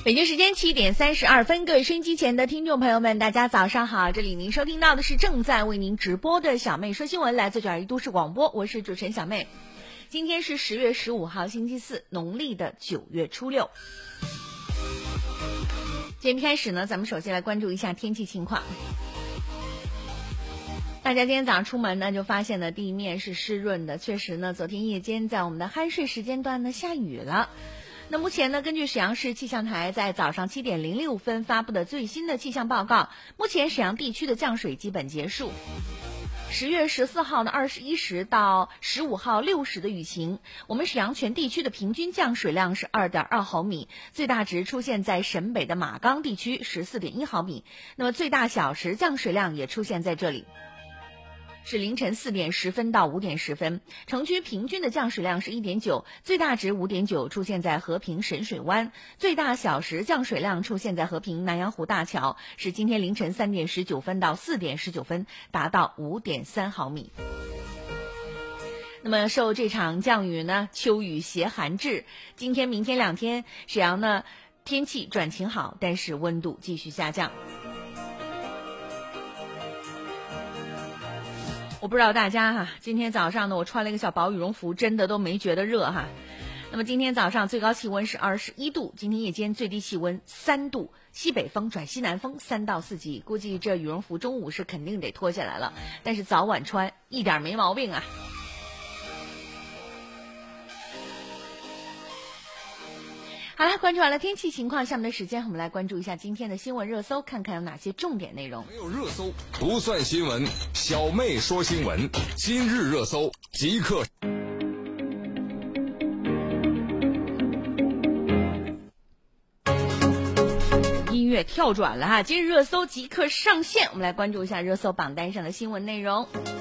北京时间7:32，各位收音机前的听众朋友们，大家早上好！这里您收听到的是正在为您直播的小妹说新闻，来自921都市广播，我是主持人小妹。今天是10月15号，星期四，农历的9月初6。节目开始呢，咱们首先来关注一下天气情况。大家今天早上出门呢，就发现呢地面是湿润的，确实呢，昨天夜间在我们的酣睡时间段呢下雨了。那目前呢，根据沈阳市气象台在早上7点06分发布的最新的气象报告，目前沈阳地区的降水基本结束。10月14号的21时到15号6时的雨情，我们沈阳全地区的平均降水量是 2.2 毫米，最大值出现在沈北的马岗地区 14.1 毫米，那么最大小时降水量也出现在这里。是凌晨4点10分到5点10分，城区平均的降水量是 1.9， 最大值 5.9 出现在和平沈水湾，最大小时降水量出现在和平南阳湖大桥，是今天凌晨3点19分到4点19分，达到 5.3 毫米。那么受这场降雨呢，秋雨携寒至，今天明天2天沈阳呢天气转晴好，但是温度继续下降。我不知道大家今天早上呢，我穿了一个小薄羽绒服，真的都没觉得热那么今天早上最高气温是21度，今天夜间最低气温3度，西北风转西南风3到4级，估计这羽绒服中午是肯定得脱下来了，但是早晚穿一点没毛病好了，关注完了天气情况，下面的时间我们来关注一下今天的新闻热搜，看看有哪些重点内容。 没有热搜不算新闻，小妹说新闻，今日热搜即刻。 音乐跳转了今日热搜即刻上线，我们来关注一下热搜榜单上的新闻内容。